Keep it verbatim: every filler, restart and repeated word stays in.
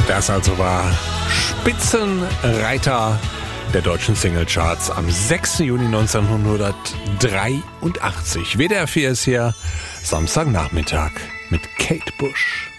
Das also war Spitzenreiter der deutschen Singlecharts am sechsten Juni neunzehnhundertdreiundachtzig. W D R vier ist hier Samstagnachmittag mit Kate Bush.